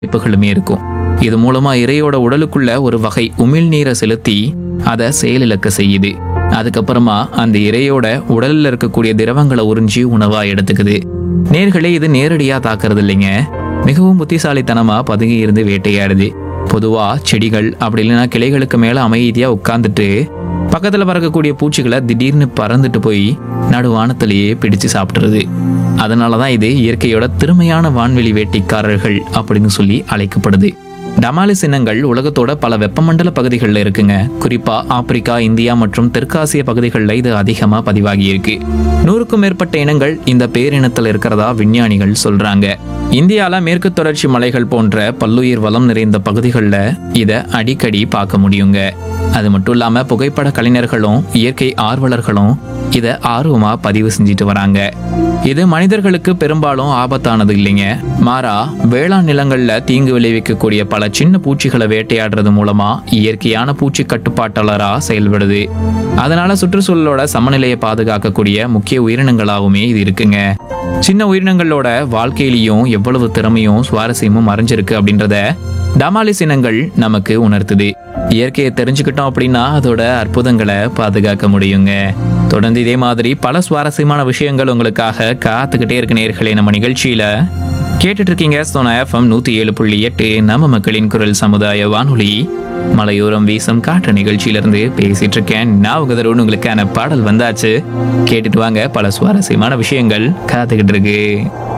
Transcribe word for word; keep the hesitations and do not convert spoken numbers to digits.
வாய்ப்புகளுமே இருக்கும். இது மூலமா இரையோட உடலுக்குள்ள ஒரு வகை உமிழ்நீரை செலுத்தி அதை செயலிழக்க செய்யுது. அதுக்கப்புறமா அந்த இரையோட உடல்ல இருக்கக்கூடிய திரவங்களை உறிஞ்சி உணவா எடுத்துக்குது. நேர்களே, இது நேரடியா தாக்குறது இல்லைங்க, மிகவும் புத்திசாலித்தனமா பதுங்கி இருந்து வேட்டையாடுது. பொதுவா செடிகள் அப்படி இல்லைன்னா கிளைகளுக்கு மேல அமைதியா உட்கார்ந்துட்டு பக்கத்துல பறக்கக்கூடிய பூச்சிகளை திடீர்னு பறந்துட்டு போய் நடுவானத்திலேயே பிடிச்சு சாப்பிடுறது. அதனாலதான் இது இயற்கையோட திறமையான வான்வெளி வேட்டைக்காரர்கள் அப்படின்னு சொல்லி அழைக்கப்படுது. டமாலிஸ் இனங்கள் உலகத்தோட பல வெப்பமண்டல பகுதிகளில் இருக்குங்க. குறிப்பா ஆப்பிரிக்கா, இந்தியா மற்றும் தெற்காசிய பகுதிகளில் இது அதிகமா பதிவாகி இருக்கு. நூறுக்கும் மேற்பட்ட இனங்கள் இந்த பேரினத்தில் இருக்கிறதா விஞ்ஞானிகள் சொல்றாங்க. இந்தியால மேற்கு தொடர்ச்சி மலைகள் போன்ற பல்லுயிர் வளம் நிறைந்த பகுதிகளில் இதை அடிக்கடி பார்க்க முடியுங்க. அது மட்டும் இல்லாம புகைப்பட கலைஞர்களும் இயற்கை ஆர்வலர்களும் இதை ஆர்வமா பதிவு செஞ்சுட்டு வராங்க. இது மனிதர்களுக்கு பெரும்பாலும் ஆபத்தானது இல்லைங்க. மாறா வேளாண் நிலங்கள்ல தீங்கு விளைவிக்கக்கூடிய பல சின்ன பூச்சிகளை வேட்டையாடுறது மூலமா இயற்கையான பூச்சி கட்டுப்பாட்டாளரா செயல்படுது. அதனால சுற்றுச்சூழலோட சமநிலையை பாதுகாக்கக்கூடிய முக்கிய உயிரினங்களாகவுமே இது இருக்குங்க. சின்ன உயிரினங்களோட வாழ்க்கையிலையும் எவ்வளவு திறமையும் சுவாரஸ்யமும் மறைஞ்சிருக்கு அப்படின்றத டமாலிஸ் இனங்கள் நமக்கு உணர்த்துது. இயற்கையை தெரிஞ்சுக்கிட்டோம் அப்படின்னா அதோட அற்புதங்களை பாதுகாக்க முடியுங்க. தொடர்ந்து இதே மாதிரி பல சுவாரஸ்யமான விஷயங்கள் உங்களுக்காக காத்துக்கிட்டே இருக்க நேயர்களே. நம்ம நிகழ்ச்சியில கேட்டுட்டு இருக்கீங்க சோனா எஃப்எம் நூத்தி ஏழு புள்ளி எட்டு நம்ம மக்களின் குரல் சமுதாய வானொலி. மலையோரம் வீசும் காற்று நிகழ்ச்சியிலிருந்து பேசிட்டு இருக்கேன் நான் உங்க தருண். உங்களுக்கான பாடல் வந்தாச்சு, கேட்டுட்டு வாங்க. பல சுவாரஸ்யமான விஷயங்கள் காத்துக்கிட்டு இருக்கு.